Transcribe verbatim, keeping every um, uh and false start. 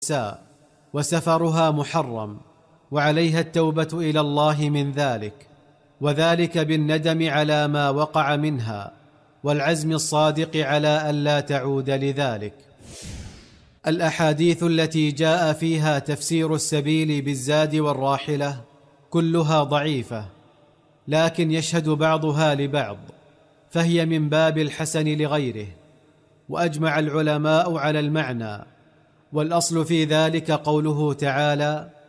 النساء وسفرها محرم، وعليها التوبة إلى الله من ذلك، وذلك بالندم على ما وقع منها والعزم الصادق على ألا تعود لذلك. الأحاديث التي جاء فيها تفسير السبيل بالزاد والراحلة كلها ضعيفة، لكن يشهد بعضها لبعض، فهي من باب الحسن لغيره، وأجمع العلماء على المعنى، والأصل في ذلك قوله تعالى: